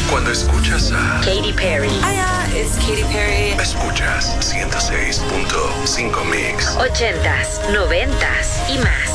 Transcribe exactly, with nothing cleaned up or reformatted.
Cuando escuchas a Katy Perry. Hiya, it's Katy Perry. Escuchas ciento seis punto cinco Mix. Ochentas, noventas y más.